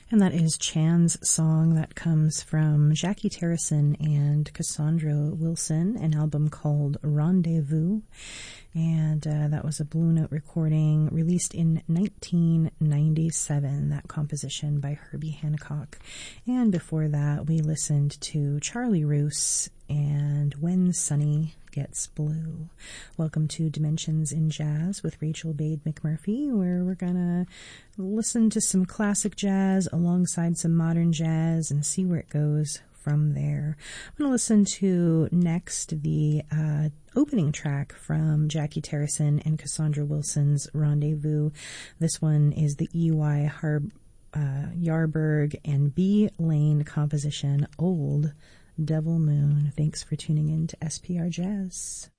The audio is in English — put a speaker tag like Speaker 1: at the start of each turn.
Speaker 1: And that is Chan's song that comes from Jackie Terrison and Cassandra Wilson, an album called Rendezvous. And that was a Blue Note recording released in 1997, that composition by Herbie Hancock. And before that, we listened to Charlie Roos and When Sunny Gets Blue. Welcome to Dimensions in Jazz with Rachel Bade McMurphy, where we're gonna listen to some classic jazz alongside some modern jazz and see where it goes from there. I'm gonna listen to next the opening track from Jackie Terrison and Cassandra Wilson's Rendezvous. This one is the E.Y. Yarberg and B. Lane composition, Old Devil Moon. Thanks for tuning in to SPR Jazz.